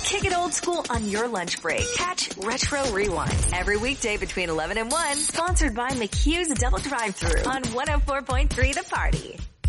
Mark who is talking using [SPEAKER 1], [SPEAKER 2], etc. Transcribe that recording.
[SPEAKER 1] Kick it old school on your lunch break. Catch Retro Rewind every weekday between 11 and 1. Sponsored by McHugh's Double Drive-Thru on 104.3 The Party.